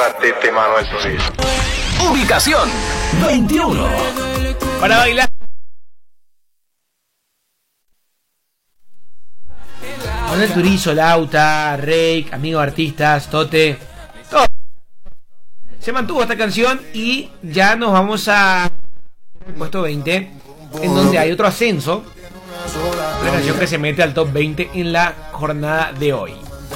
partiste, Manuel Turizo. Ubicación 21. Para bailar. Manuel Turizo, Lauta, Rake, Amigo de Artistas, Tote, todo. Se mantuvo esta canción y ya nos vamos a puesto 20, en donde hay otro ascenso. La canción que se mete al top 20 en la jornada de hoy.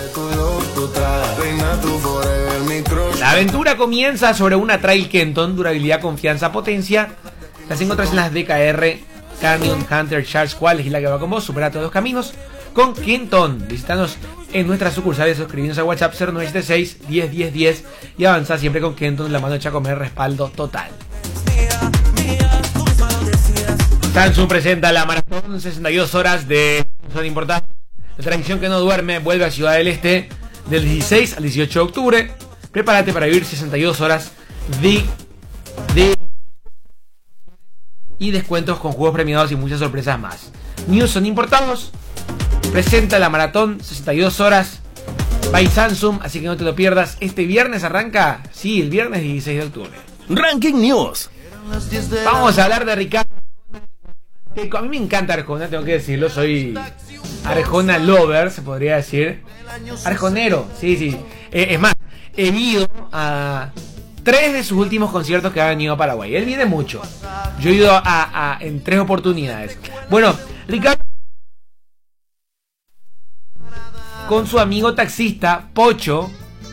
La aventura comienza sobre una Trail Kenton, durabilidad, confianza, potencia. Las encontrás en las DKR, Canyon, Hunter, Charles, ¿cuál es la que va con vos? Supera todos los caminos con Kenton. Visítanos en nuestras sucursales, suscribinos a WhatsApp 0976 10 10 10 y avanza siempre con Kenton, la mano hecha a comer, respaldo total. Samsung presenta la maratón 62 horas de Son Importantes. La transmisión que no duerme vuelve a Ciudad del Este del 16 al 18 de octubre. Prepárate para vivir 62 horas de y descuentos con juegos premiados y muchas sorpresas más. News Son Importados presenta la maratón 62 horas by Samsung, así que no te lo pierdas. Este viernes arranca, sí, el viernes 16 de octubre. Ranking News. Vamos a hablar de Ricardo. A mí me encanta Arjona, tengo que decirlo, soy Arjona lover, se podría decir. Arjonero, sí. Es más, he ido a 3 de sus últimos conciertos que ha venido a Paraguay. Él viene mucho. Yo he ido en 3 oportunidades. Bueno, Ricardo con su amigo taxista Pocho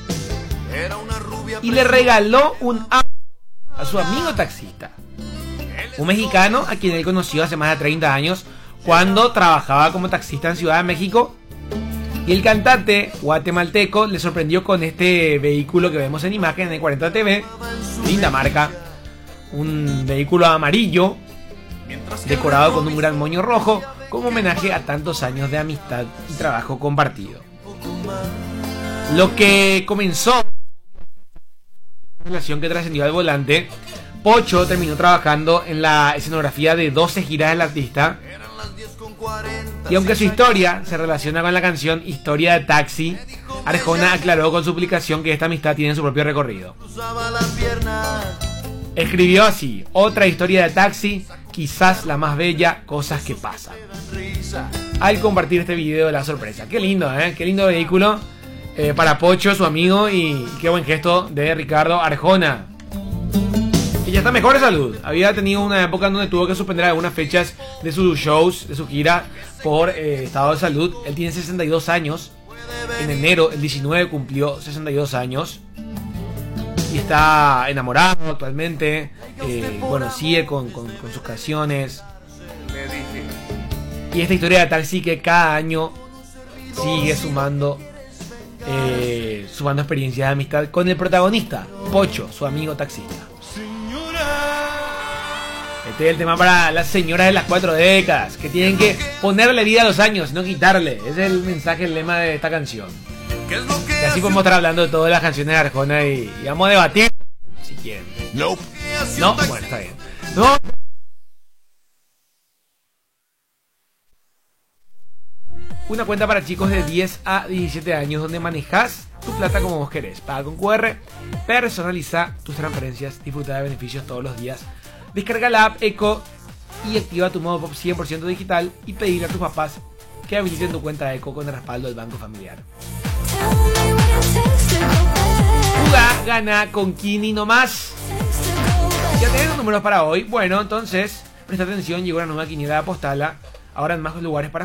y le regaló un auto a su amigo taxista, un mexicano a quien él conoció hace más de 30 años cuando trabajaba como taxista en Ciudad de México. Y el cantante guatemalteco le sorprendió con este vehículo que vemos en imagen en el 40 TV, linda marca, un vehículo amarillo decorado con un gran moño rojo como homenaje a tantos años de amistad y trabajo compartido. Lo que comenzó una relación que trascendió al volante. Pocho terminó trabajando en la escenografía de 12 giras del artista. Y aunque su historia se relaciona con la canción Historia de Taxi, Arjona aclaró con su publicación que esta amistad tiene su propio recorrido. Escribió así: otra historia de taxi, quizás la más bella, cosas que pasan. Al compartir este video de la sorpresa. Qué lindo, qué lindo vehículo para Pocho, su amigo, y qué buen gesto de Ricardo Arjona. Y ya está mejor de salud. Había tenido una época en donde tuvo que suspender algunas fechas de sus shows, de su gira, por estado de salud. Él tiene 62 años. En enero, el 19, cumplió 62 años. Y está enamorado actualmente. Bueno, sigue con sus canciones. Y esta historia de taxi que cada año sigue sumando experiencias de amistad con el protagonista, Pocho, su amigo taxista. Este es el tema para las señoras de las 4 décadas, que tienen que ponerle vida a los años, no quitarle. Ese es el mensaje, el lema de esta canción. Y así podemos estar hablando de todas las canciones de Arjona y vamos a debatir si quieren. Nope. No, bueno, está bien. No. Una cuenta para chicos de 10 a 17 años donde manejas tu plata como vos querés. Paga con QR, personaliza tus transferencias, disfruta de beneficios todos los días. Descarga la app Eco y activa tu modo Pop 100% digital y pedirle a tus papás que habiliten tu cuenta Eco con el respaldo del Banco Familiar. Juga, gana con Kini nomás. Ya tenés los números para hoy. Bueno, entonces, presta atención, llegó una nueva quiniela, apostala. Ahora en más lugares para